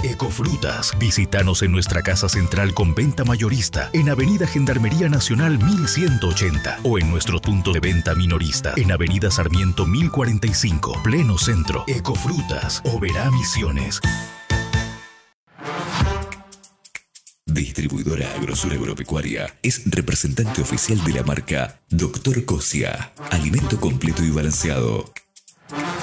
Ecofrutas. Visítanos en nuestra casa central con venta mayorista en Avenida Gendarmería Nacional 1180 o en nuestro punto de venta minorista en Avenida Sarmiento 1045, pleno centro. Ecofrutas, Oberá Misiones. Distribuidora Agrosur Agropecuaria es representante oficial de la marca Dr. Cosia. Alimento completo y balanceado.